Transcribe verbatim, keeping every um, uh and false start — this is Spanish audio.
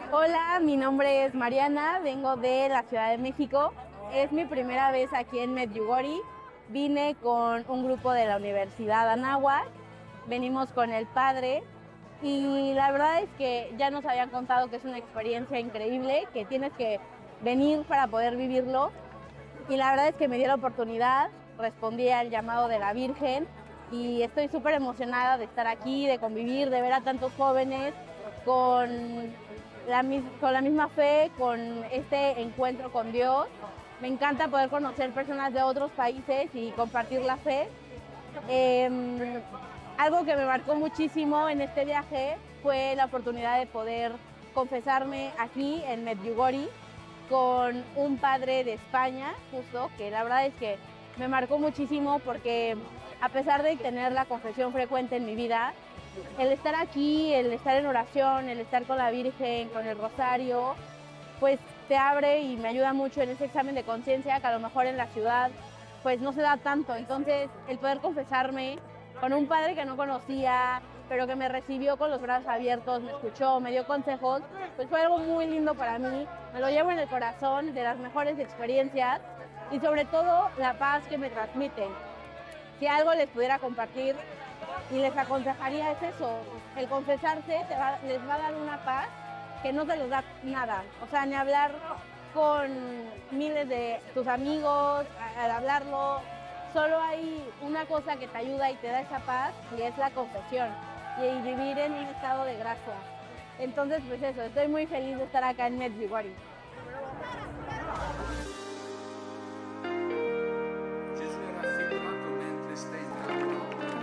Hola, mi nombre es Mariana, vengo de la Ciudad de México. Es mi primera vez aquí en Medjugorje. Vine con un grupo de la Universidad Anáhuac, venimos con el padre y la verdad es que ya nos habían contado que es una experiencia increíble, que tienes que venir para poder vivirlo y la verdad es que me dio la oportunidad, respondí al llamado de la Virgen y estoy súper emocionada de estar aquí, de convivir, de ver a tantos jóvenes con la, con la misma fe, con este encuentro con Dios. Me encanta poder conocer personas de otros países y compartir la fe. Eh, algo que me marcó muchísimo en este viaje fue la oportunidad de poder confesarme aquí en Medjugorje con un padre de España, justo, que la verdad es que me marcó muchísimo porque a pesar de tener la confesión frecuente en mi vida, el estar aquí, el estar en oración, el estar con la Virgen, con el rosario, pues te abre y me ayuda mucho en ese examen de conciencia que a lo mejor en la ciudad pues no se da tanto. Entonces el poder confesarme con un padre que no conocía, pero que me recibió con los brazos abiertos, me escuchó, me dio consejos, pues fue algo muy lindo para mí. Me lo llevo en el corazón, de las mejores experiencias y sobre todo la paz que me transmiten. Si algo les pudiera compartir y les aconsejaría es eso, el confesarse te va, les va a dar una paz que no te los da nada, o sea, ni hablar con miles de tus amigos, al hablarlo, solo hay una cosa que te ayuda y te da esa paz y es la confesión y vivir en un estado de gracia. Entonces, pues eso, estoy muy feliz de estar acá en Medjugorje.